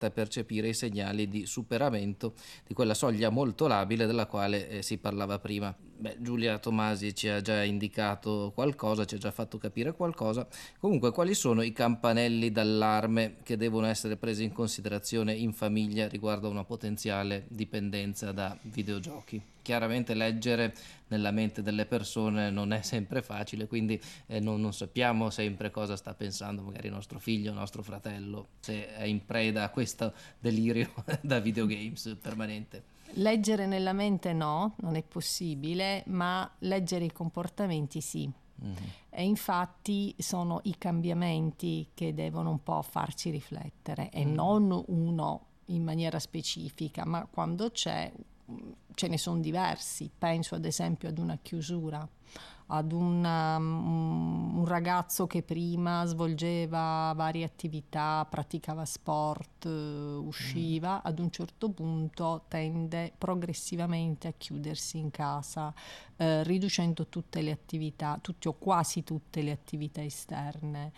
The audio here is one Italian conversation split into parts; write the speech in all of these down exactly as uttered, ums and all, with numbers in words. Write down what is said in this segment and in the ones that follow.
percepire i segnali di superamento di quella soglia molto labile della quale eh, si parlava prima. Beh, Giulia Tomasi ci ha già indicato qualcosa, ci ha già fatto capire qualcosa. Comunque, quali sono i campanelli d'allarme che devono essere presi in considerazione in famiglia riguardo a una potenziale dipendenza da videogiochi? Chiaramente leggere nella mente delle persone non è sempre facile, quindi eh, non, non sappiamo sempre cosa sta pensando magari nostro figlio, nostro fratello, se è in preda a questo delirio da videogames permanente. Leggere nella mente no, non è possibile, ma leggere i comportamenti sì. Mm-hmm. E infatti sono i cambiamenti che devono un po' farci riflettere, e mm. non uno in maniera specifica, ma quando c'è, ce ne sono diversi. Penso ad esempio ad una chiusura, ad una, um, un ragazzo che prima svolgeva varie attività, praticava sport, uh, usciva, mm. ad un certo punto tende progressivamente a chiudersi in casa, eh, riducendo tutte le attività, tutte o quasi tutte le attività esterne.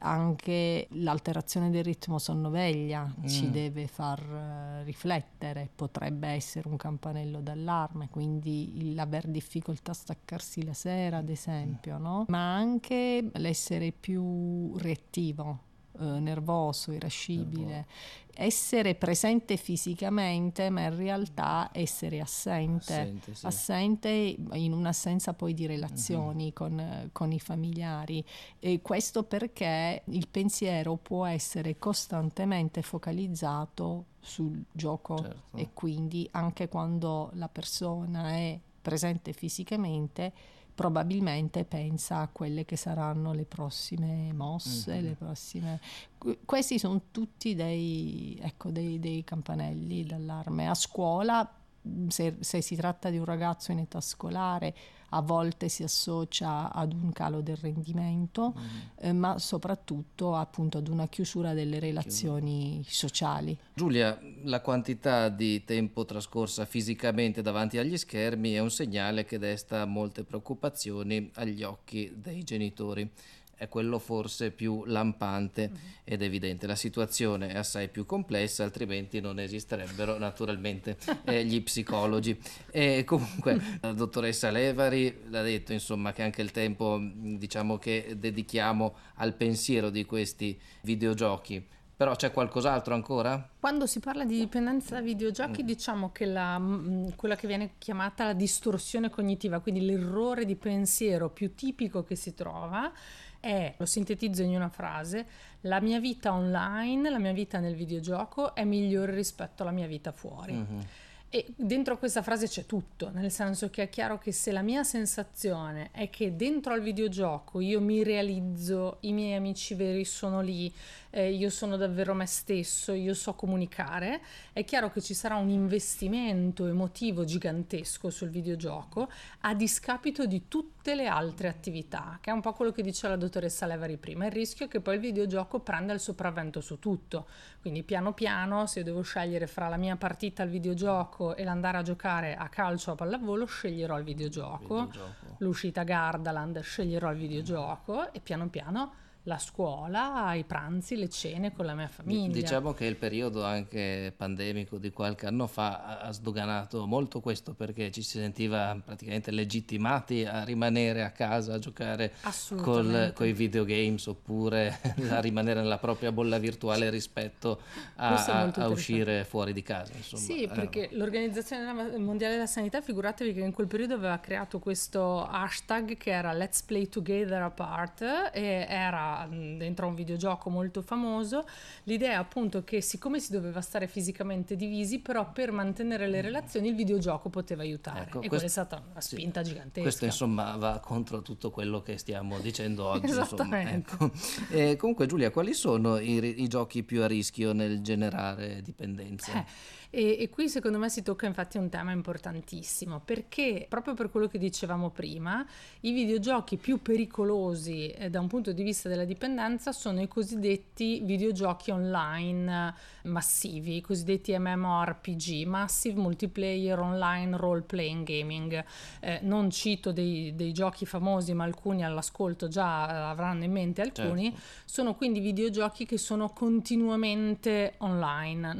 Anche l'alterazione del ritmo sonno-veglia mm. ci deve far uh, riflettere, potrebbe essere un campanello d'allarme, quindi l'aver difficoltà a staccarsi la sera, ad esempio, no? Ma anche l'essere più reattivo, eh, nervoso, irascibile, essere presente fisicamente ma in realtà essere assente, assente, sì. assente in un'assenza poi di relazioni mm-hmm. con, con i familiari, e questo perché il pensiero può essere costantemente focalizzato sul gioco, certo. E quindi anche quando la persona è presente fisicamente probabilmente pensa a quelle che saranno le prossime mosse, mm-hmm. le prossime... Questi sono tutti dei, ecco, dei, dei campanelli d'allarme. A scuola, se, se si tratta di un ragazzo in età scolare, a volte si associa ad un calo del rendimento, mm. eh, ma soprattutto appunto ad una chiusura delle relazioni sociali. Giulia, la quantità di tempo trascorsa fisicamente davanti agli schermi è un segnale che desta molte preoccupazioni agli occhi dei genitori. È quello forse più lampante mm-hmm. ed evidente. La situazione è assai più complessa, altrimenti non esisterebbero naturalmente eh, gli psicologi. E comunque la dottoressa Levari l'ha detto, insomma, che anche il tempo, diciamo, che dedichiamo al pensiero di questi videogiochi. Però c'è qualcos'altro ancora? Quando si parla di dipendenza da videogiochi, mm. diciamo che la, quella che viene chiamata la distorsione cognitiva, quindi l'errore di pensiero più tipico che si trova, è, lo sintetizzo in una frase: la mia vita online, la mia vita nel videogioco è migliore rispetto alla mia vita fuori. Mm-hmm. E dentro questa frase c'è tutto, nel senso che è chiaro che se la mia sensazione è che dentro al videogioco io mi realizzo, i miei amici veri sono lì, eh, io sono davvero me stesso, io so comunicare, è chiaro che ci sarà un investimento emotivo gigantesco sul videogioco a discapito di tutte le altre attività, che è un po' quello che dice la dottoressa Levari prima. Il rischio è che poi il videogioco prenda il sopravvento su tutto, quindi piano piano, se io devo scegliere fra la mia partita al videogioco e l'andare a giocare a calcio o a pallavolo, sceglierò il videogioco, videogioco. L'uscita Gardaland sceglierò il videogioco, e piano piano la scuola, i pranzi, le cene con la mia famiglia. Diciamo che il periodo anche pandemico di qualche anno fa ha sdoganato molto questo, perché ci si sentiva praticamente legittimati a rimanere a casa a giocare con i videogames, oppure a rimanere nella propria bolla virtuale rispetto a, a, a uscire fuori di casa, insomma. Sì, perché eh. l'Organizzazione Mondiale della Sanità, figuratevi che in quel periodo aveva creato questo hashtag che era Let's Play Together Apart, e era dentro a un videogioco molto famoso l'idea appunto che siccome si doveva stare fisicamente divisi, però per mantenere le relazioni il videogioco poteva aiutare, ecco, e questa è stata una spinta sì, gigantesca. Questo insomma va contro tutto quello che stiamo dicendo oggi. Esattamente. Insomma, ecco. E comunque Giulia, quali sono i, i giochi più a rischio nel generare dipendenze? Eh. E, e qui secondo me si tocca infatti un tema importantissimo, perché proprio per quello che dicevamo prima, i videogiochi più pericolosi eh, da un punto di vista della della dipendenza sono i cosiddetti videogiochi online massivi, i cosiddetti MMORPG, Massive Multiplayer Online Role Playing Gaming. Eh, non cito dei, dei giochi famosi, ma alcuni all'ascolto già avranno in mente alcuni. Certo. Sono quindi videogiochi che sono continuamente online,